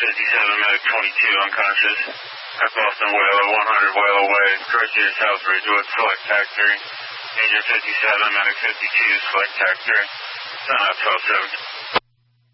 57, medic 22, unconscious. At Boston Whale, 100 Whale away. Garcia South Ridgewood, select TAC 3. Agent 57, medic 52, select TAC 3. Sign up 12-7.